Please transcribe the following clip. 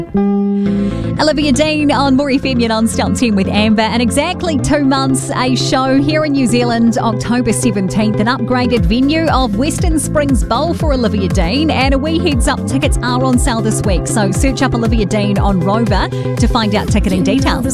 Olivia Dean on More FM, your non-stop 10 with Amber. And exactly 2 months, a show here in New Zealand, October 17th, an upgraded venue of Western Springs Bowl for Olivia Dean. And a wee heads up, tickets are on sale this week. So search up Olivia Dean on Rover to find out ticketing details.